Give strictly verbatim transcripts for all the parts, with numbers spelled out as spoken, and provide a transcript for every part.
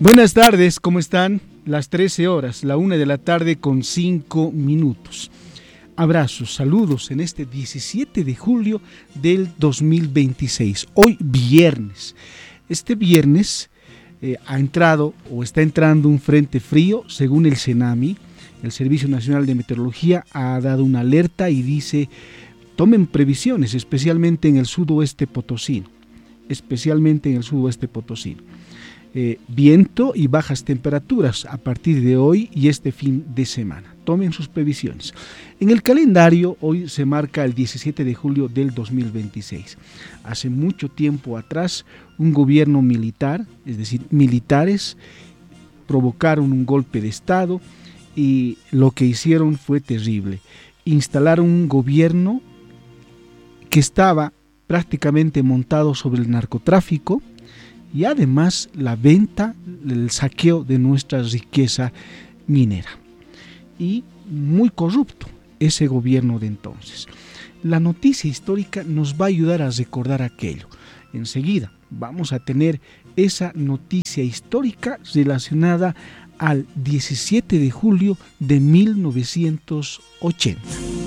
Buenas tardes, ¿cómo están? Las trece horas, la una de la tarde con cinco minutos. Abrazos, saludos en este diecisiete de julio del dos mil veintiséis, hoy viernes. Este viernes eh, ha entrado o está entrando un frente frío, según el CENAMI, el Servicio Nacional de Meteorología ha dado una alerta y dice, tomen previsiones, especialmente en el sudoeste potosino, especialmente en el sudoeste potosino. Eh, viento y bajas temperaturas a partir de hoy y este fin de semana. Tomen sus previsiones. En el calendario hoy se marca el diecisiete de julio del dos mil veintiséis. Hace mucho tiempo atrás un gobierno militar, es decir, militares, provocaron un golpe de estado y lo que hicieron fue terrible. Instalaron un gobierno que estaba prácticamente montado sobre el narcotráfico, y además la venta, el saqueo de nuestra riqueza minera. Y muy corrupto ese gobierno de entonces. La noticia histórica nos va a ayudar a recordar aquello. Enseguida vamos a tener esa noticia histórica relacionada al diecisiete de julio de mil novecientos ochenta.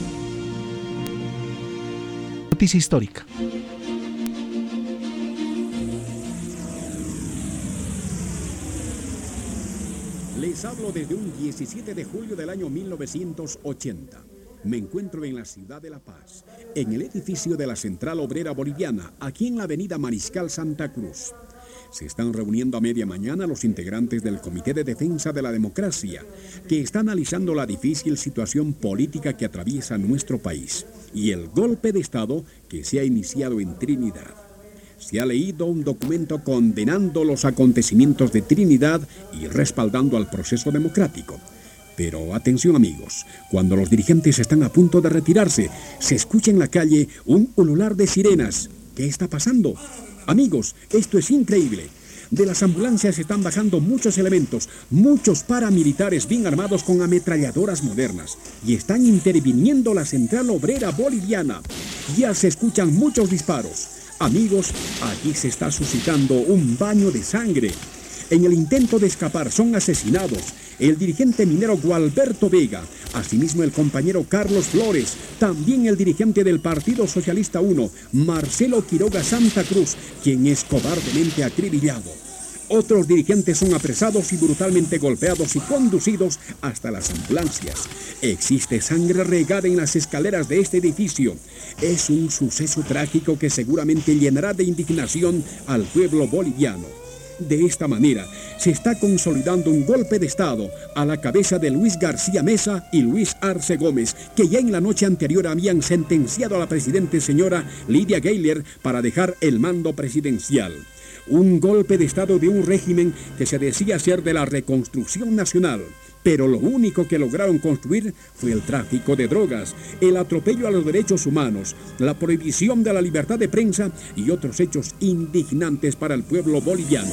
Noticia histórica. Les hablo desde un diecisiete de julio del año mil novecientos ochenta. Me encuentro en la ciudad de La Paz, en el edificio de la Central Obrera Boliviana, aquí en la avenida Mariscal Santa Cruz. Se están reuniendo a media mañana los integrantes del Comité de Defensa de la Democracia, que está analizando la difícil situación política que atraviesa nuestro país y el golpe de Estado que se ha iniciado en Trinidad. Se ha leído un documento condenando los acontecimientos de Trinidad y respaldando al proceso democrático. Pero atención amigos, cuando los dirigentes están a punto de retirarse, se escucha en la calle un ulular de sirenas. ¿Qué está pasando? Amigos, esto es increíble. De las ambulancias están bajando muchos elementos, muchos paramilitares bien armados con ametralladoras modernas, y están interviniendo la Central Obrera Boliviana. Ya se escuchan muchos disparos. Amigos, aquí se está suscitando un baño de sangre. En el intento de escapar son asesinados el dirigente minero Gualberto Vega, asimismo el compañero Carlos Flores, también el dirigente del Partido Socialista uno, Marcelo Quiroga Santa Cruz, quien es cobardemente acribillado. Otros dirigentes son apresados y brutalmente golpeados y conducidos hasta las ambulancias. Existe sangre regada en las escaleras de este edificio. Es un suceso trágico que seguramente llenará de indignación al pueblo boliviano. De esta manera, se está consolidando un golpe de Estado a la cabeza de Luis García Mesa y Luis Arce Gómez, que ya en la noche anterior habían sentenciado a la presidente señora Lidia Gayler para dejar el mando presidencial. Un golpe de Estado de un régimen que se decía ser de la reconstrucción nacional, pero lo único que lograron construir fue el tráfico de drogas, el atropello a los derechos humanos, la prohibición de la libertad de prensa y otros hechos indignantes para el pueblo boliviano.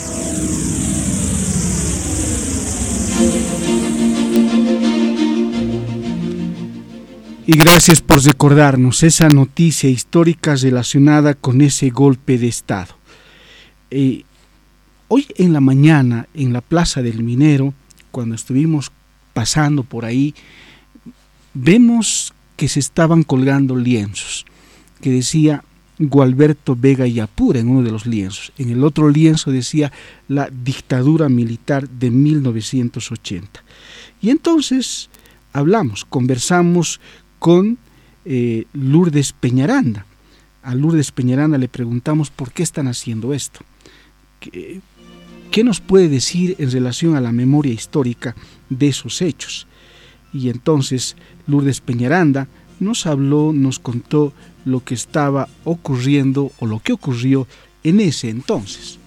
Y gracias por recordarnos esa noticia histórica relacionada con ese golpe de Estado. Eh, hoy en la mañana, en la Plaza del Minero, cuando estuvimos pasando por ahí, vemos que se estaban colgando lienzos, que decía Gualberto Vega y Apura en uno de los lienzos. En el otro lienzo decía la dictadura militar de mil novecientos ochenta. Y entonces hablamos, conversamos con eh, Lourdes Peñaranda. A Lourdes Peñaranda le preguntamos por qué están haciendo esto. ¿Qué, ¿Qué nos puede decir en relación a la memoria histórica de esos hechos? Y entonces Lourdes Peñaranda nos habló, nos contó lo que estaba ocurriendo o lo que ocurrió en ese entonces.